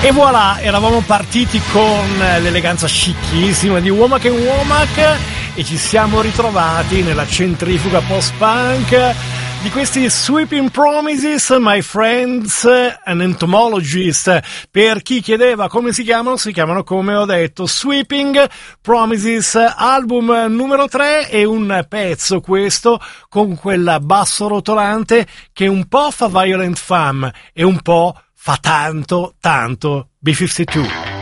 E voilà, eravamo partiti con l'eleganza scicchissima di Womack and Womack e ci siamo ritrovati nella centrifuga post-punk di questi Sweeping Promises, my friends, an entomologist. Per chi chiedeva come si chiamano come ho detto, Sweeping Promises, album numero 3, e un pezzo questo con quel basso rotolante che un po' fa Violent Femmes e un po' fa tanto B-52.